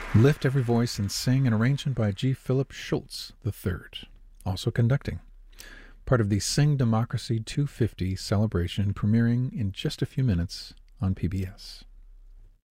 Lift Every Voice and Sing, an arrangement by G. Philip Schultz III, also conducting. Part of the Sing Democracy 250 celebration, premiering in just a few minutes on PBS.